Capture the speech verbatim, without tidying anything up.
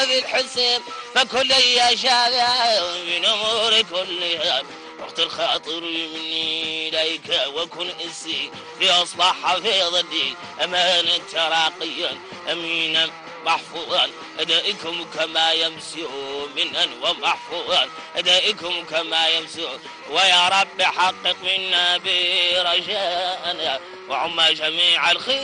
في الحسين فكل يشاء من أمور كلها. وقت الخاطر مني إليك وكن إنسي في أصبح حفيظ الدين أمانا تراقيا أمينا محفوظا أدائكم كما يمسي منا ومحفوظا أدائكم كما يمسي. ويا رب حقق منا برجاءنا وعم جميع الخير